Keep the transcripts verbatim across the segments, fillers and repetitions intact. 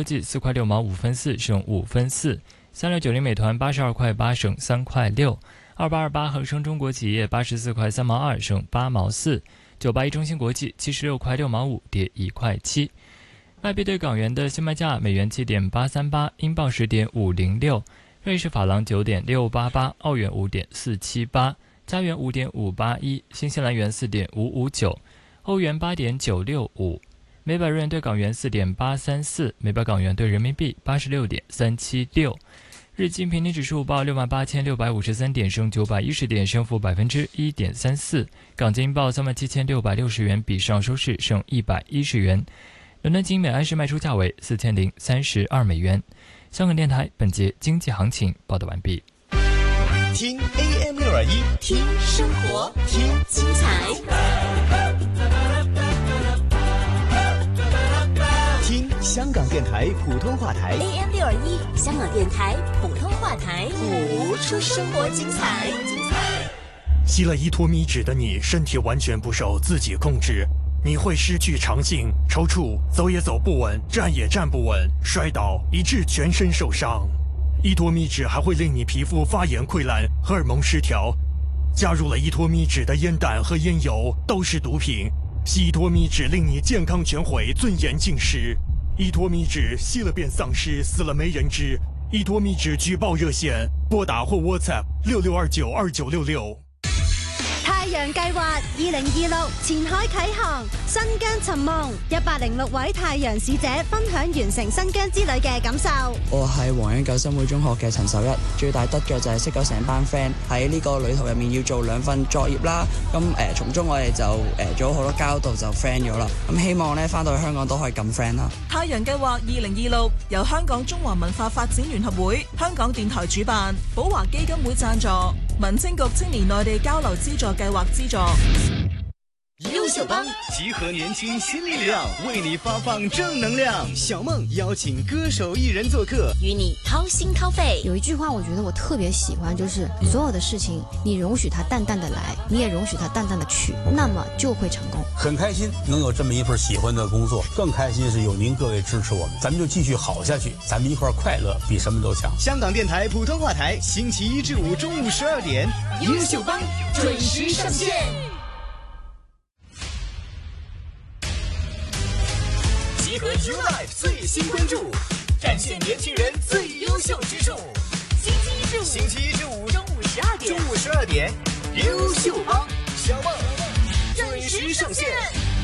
科技四块六毛五分四，升五分四。三六九零美团八十二块八，升三块六。二八二八恒生中国企业八十四块三毛二，升八毛四。九八一中芯国际七十六块六毛五，跌一块七。外币对港元的现卖价：美元七点八三八，英镑十点五零六，瑞士法郎九点六八八，澳元五点四七八，加元五点五八一，新西兰元四点五五九，欧元八点九六五。每百日元对港元四点八三四，每百港元对人民币八十六点三七六。日经平均指数报六万八千六百五十三点，升九百一十点，升幅百分之一点三四。港金报三万七千六百六十元，比上收市升一百一十元。伦敦金每安士卖出价为四千零三十二美元。香港电台本节经济行情报道完毕。 听 A M 六二一， 听生活，听精彩。 听香港电台普通话台 A M 六二一，香港电台普通话台， 谱出生活精彩。 吸了依托咪酯的你，身体完全不受自己控制，你会失去长性、抽搐，走也走不稳，站也站不稳，摔倒以致全身受伤。依托咪酯还会令你皮肤发炎溃烂、荷尔蒙失调。加入了依托咪酯的烟弹和烟油都是毒品。吸依托咪酯令你健康全毁，尊严尽失。依托咪酯吸了便丧失，死了没人知。依托咪酯举报热線撥打或 WhatsApp 六六二九二九六六。 太陽計劃二零二六前海啟航，新疆尋夢，一百零六位太陽使者分享完成新疆之旅嘅感受。 我係黃恩九新會中學嘅陳秀一，最大得着就係識咗成班 friend， 喺呢個旅途入面要做兩份作業啦。咁誒從中我哋就誒做咗好多交道，就 friend 咗啦。咁希望咧翻到去香港都可以咁 friend 啦。 太陽計劃二零二六由香港中華文化發展聯合會、香港電台主辦，寶華基金會贊助，民政局青年內地交流資助計劃資助。 優秀幫集合年輕新力量，為你發放正能量。小夢邀請歌手藝人做客， 與你掏心掏肺。 有一句話我覺得我特別喜歡，就是所有的事情你容許它淡淡的來，你也容許它淡淡的去，那麼就會成功。 很開心能有這麼一份喜歡的工作，更開心是有您各位支持我們，咱們就繼續好下去，咱們一塊快樂比什麼都強。 香港電台普通話台，星期一至五中午十二點， 優秀幫準時上線。 集合 YouLife 最新關注，展現年輕人最優秀之處。 星期一至五， 星期一至五中午十二點， 中午十二點，優秀幫小夢準時上線。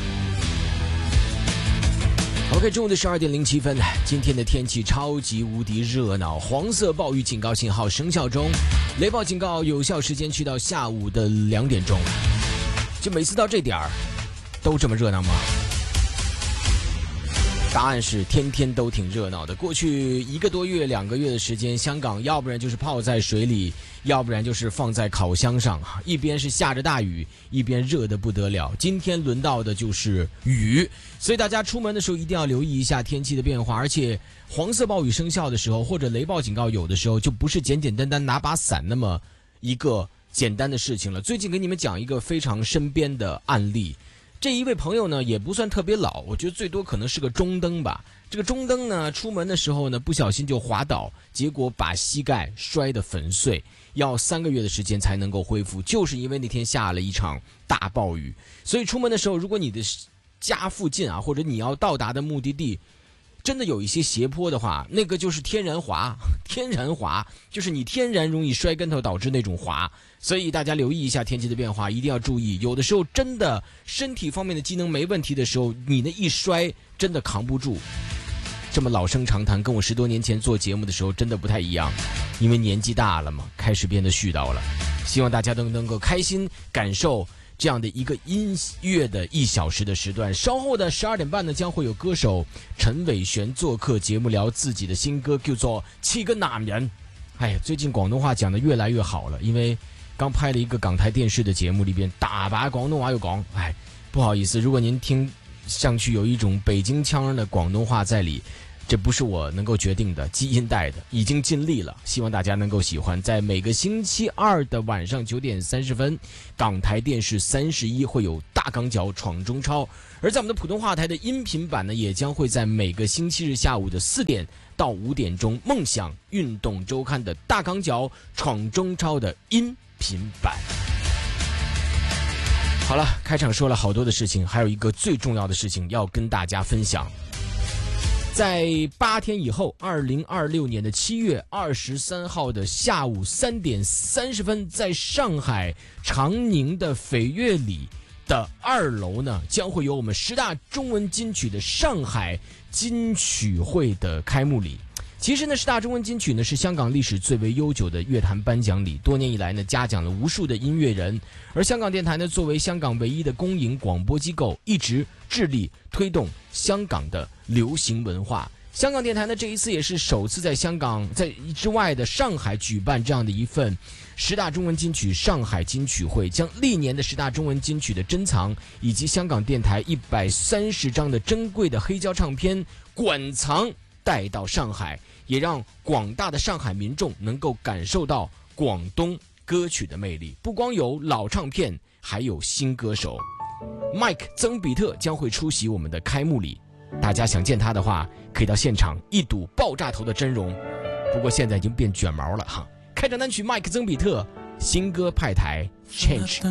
OK， 中午的十二點零七分，今天的天氣超級無敵熱鬧，黃色暴雨警告信號生效中，雷暴警告有效時間去到下午的兩點鐘。就每次到這點兒，都這麼熱鬧嗎？答案是天天都挺熱鬧的。過去一個多月兩個月的時間，香港要不然就是泡在水裡，要不然就是放在烤箱上，一邊是下着大雨，一邊熱得不得了。今天輪到的就是雨，所以大家出門的時候一定要留意一下天氣的變化。而且黃色暴雨生效的時候，或者雷暴警告有的時候，就不是簡簡單單拿把傘那麼一個簡單的事情了。最近給你們講一個非常身邊的案例。這一位朋友呢也不算特別老，我覺得最多可能是個中登吧。這個中登呢出門的時候呢不小心就滑倒，結果把膝蓋摔得粉碎，要三個月的時間才能夠恢復，就是因為那天下了一場大暴雨。所以出門的時候，如果你的家附近啊，或者你要到達的目的地真的有一些斜坡的話，那個就是天然滑，天然滑就是你天然容易摔跟頭導致那種滑。所以大家留意一下天氣的變化，一定要注意，有的時候真的身體方面的機能沒問題的時候，你那一摔真的扛不住。這麼老生常談，跟我十多年前做節目的時候真的不太一樣，因為年紀大了嘛，開始變得絮叨了。希望大家都能夠開心感受這樣的一個音樂的一小時的時段。稍後的十二點半呢，將會有歌手陳偉璇做客節目，聊自己的新歌，叫做《七個男人》。哎呀，最近廣東話講得越來越好了，因為剛拍了一個港台電視的節目，裏邊大把廣東話有講。哎，不好意思，如果您聽上去有一種北京腔的廣東話在裡， 这不是我能够决定的，基因带的，已经尽力了，希望大家能够喜欢。在每个星期二的晚上九点三十分，港台电视三十一会有大港脚闯中超，而在我们的普通话台的音频版呢，也将会在每个星期日下午的四点到五点钟，梦想运动周刊的大港脚闯中超的音频版。好了，开场说了好多的事情，还有一个最重要的事情要跟大家分享。在八天以后，二零二六年的七月二十三号的下午三点三十分，在上海长宁的翡悦里的二楼呢，将会有我们十大中文金曲的上海金曲会的开幕礼。其实呢，十大中文金曲呢是香港历史最为悠久的乐坛颁奖礼，多年以来呢嘉奖了无数的音乐人，而香港电台呢作为香港唯一的公营广播机构，一直致力推动香港的流行文化。香港电台呢这一次也是首次在香港在之外的上海举办这样的一份十大中文金曲上海金曲会，将历年的十大中文金曲的珍藏以及香港电台一百三十张的珍贵的黑胶唱片馆藏带到上海，也让广大的上海民众能够感受到广东歌曲的魅力。不光有老唱片，还有新歌手。Mike 曾比特将会出席我们的开幕礼，大家想见他的话，可以到现场一睹爆炸头的真容。不过现在已经变卷毛了哈。开场单曲 Mike 曾比特新歌派台 Change。